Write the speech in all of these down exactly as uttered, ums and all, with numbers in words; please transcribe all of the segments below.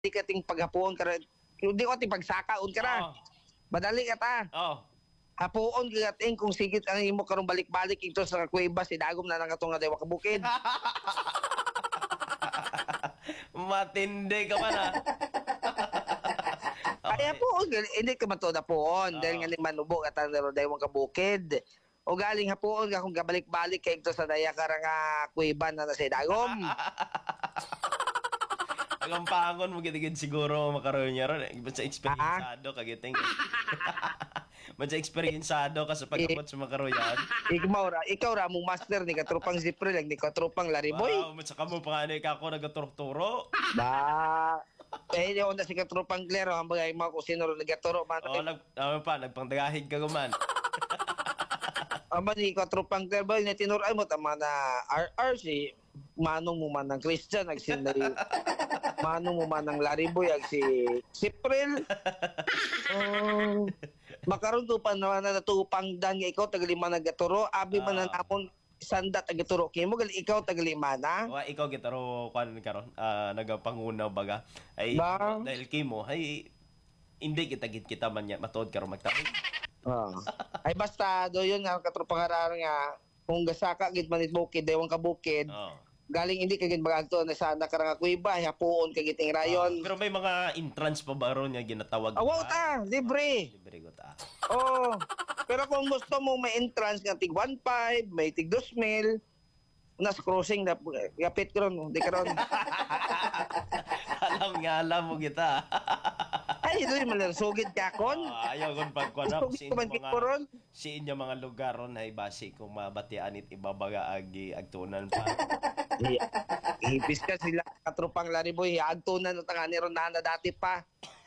di ka ting paghapuon ka ra- hindi ko ting pagsakaon ka ra. Oh. Madali ka ta. Oh. Hapuon ka ting kung sigit ang imo karong balik-balik ito sa kuweba si dagom na nang atong nga dewa ka bukid. Matindi ka man ah. Kaya po, hindi ka matuod na poon. Oo. Dahil nga ni manubog at ang naroon dahil mong kabukid. O galing hapoon ka kung kabalik-balik kay ito sa daya ka nga kuiban na nasa dagom. Ang pangon mo gitigid siguro makaroon niya ron. Sa eksperyensado ka giting. Mansa eksperyensado ka sa pag-abot sa makaroyan. Ikaw ra, ikaw ra mong master ni katropang Zipre lang ni katropang Lariboy. Wow, mansa ka mo pa nga ka ako nagaturo-turo. Ba, eh di onda si katropang Glero ang bagay mo kung sino ro nagaturo man. Oo, nag, ano pa, nagpangdagahig ka guman. Ang ba ni katropang Glero ba ni tinuray mo tama na R R si manong mo man ng Christian ag si manong mo man ng Lariboy ag si Sipril. Oh, makaroon to pa naman na natupang dan nga ikaw tagalima nagaturo abi man na Ah. namon sanda tagaturo kimo gali ikaw tagalima na. Wa ikaw gitaro kan karon ah, nagapangunaw baga. Ay Ba? dahil kimo ay hindi kita gid kita man niya matuod karon magtabi. Oh. Ay basta do yun nga katropang arar nga kung gasaka gid manit bukid dewang ka bukid. Oh. Galing hindi ka gid magagto na sana karang kuiba hapuon ka giting rayon. Pero may mga entrance pa ba ron nga ginatawag? Awaw ta, libre. Libre ko ta. Oh. Pero kung gusto mo may entrance nga tig one point five, may tig two mil, nas crossing na gapit karon, di karon. Alam nga alam mo kita. Ay, ito yung malang sugid ka kon. Ah, ayaw kong pagkuha Gusto si ko man mga kikoron. si inyo mga lugar ron ay basi kung mabatian it ibabaga agi agtunan pa. Hipis ka sila katropang Lariboy, agtunan ng tanga ni Ronana dati pa.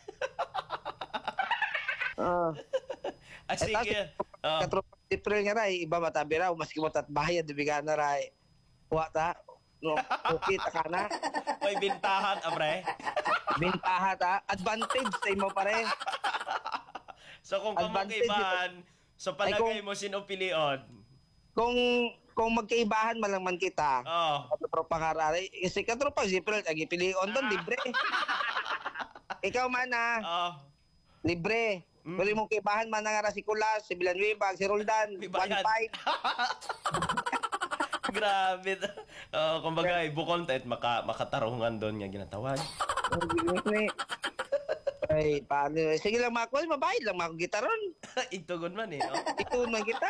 Ah. Ah, sige. Oh. Katropang April nga ray, iba matabi raw, maski mo tat bayad, dibigan na ray. Wa ta, no, okay ta ka na. May bintahan, abre. Bintaha ta, advantage sa imo pare. So kung kamo Advantage kaibahan, sa palagay Ay, mo sino pilion? Kung kung magkaibahan man lang man kita, Oh. katropang harari, kasi katropang April, agi pilion doon, libre. Ikaw man na, Oh. libre. Mm. Pwede mong kaibahan man nga si Kulas, si Villanueva, si Roldan, May one bayad. five. Grabe. Oh, kumbaga, bukon tait maka makatarungan doon nga ginatawag. Ay, paano? Sige lang, Mako, mabayad lang, Mako, gitaron. Itugon man eh, no? Ito man kita.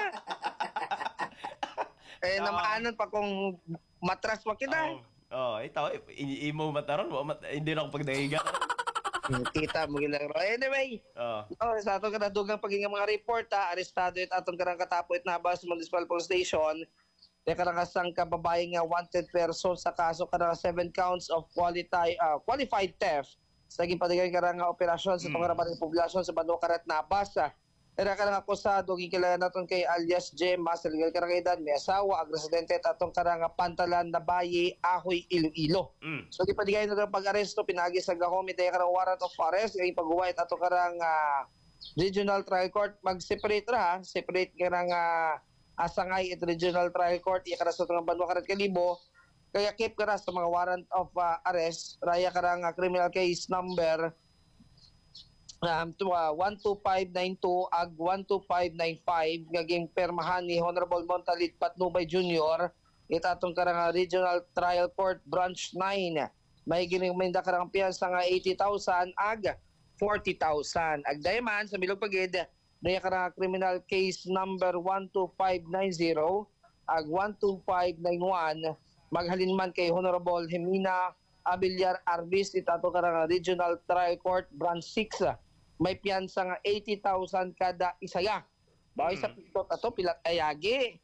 Eh, Ah. namaanan pa kung matras pa kita. Oh, oh ito, i- imo mataron mo, mat hindi na ako pagdahiga. Kita mo ginang. Anyway, Oh. oh, sa atong kanadugang pagiging mga report, ha, arestado it atong karang katapo it nabas Municipal Police Station. Kaya karang kasang kababae nga wanted person sa kaso karang seven counts of quality, uh, qualified theft. Sa naging padigay karang nga operasyon sa Mm. pangarapan ng populasyon sa Bando Karat Nabas. Kaya karang akusado, gikilala naton kay alias Gemma, sa legal karang edad, may asawa, ag residente at atong karang nga Pantalan na Bayi, Ahoy, Iloilo. Mm. So di padigay na ng pag-aresto, pinagi sa gahomit ay karang warrant of arrest, kaya pag-uwait ato karang ah, regional trial court, mag-separate ra, ha? Separate karang uh, asangay at regional trial court, iya karang sa itong Banwa Karat Kalibo, kaya keep kara sa mga warrant of ah, arrest, raya karang ah, criminal case number um, to, uh, one two five nine two ag one two five nine five, gaging permahan ni Honorable Montalit Patnubay Junior, itatong karang ah, regional trial court branch nine. May ginigminda karang piyansa nga eighty thousand ag forty thousand. Ag dayman sa Milog Pagid, may karang criminal case number one two five nine zero ag one two five nine one, maghalin man kay Honorable Jimena Abiliar Arbis, itato karang regional trial court branch six. May piyansa nga eighty thousand kada isaya. Bawi sa pitot ato pilat ayagi.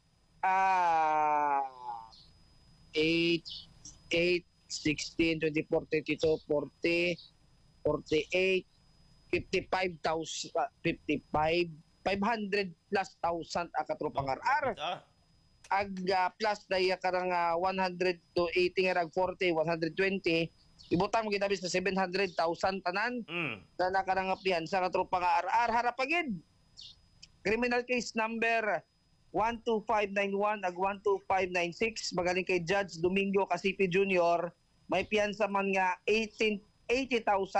Ah, eight, eight, sixteen, twenty-four, thirty-two, forty, forty-eight, fifty-five thousand, fifty-five, five hundred plus thousand akatropang arar. Ah. Ag uh, plus daya karang uh, one hundred to eighty nga rag forty, one hundred twenty. Ibutang mo gitabis na seven hundred thousand tanan. Mm. Na nakarang piyansa nga tropa nga arar harapagid. Criminal case number one two five nine one ag one two five nine six, magaling kay Judge Domingo Casipi Junior, may piyansa man nga eighteen eighty thousand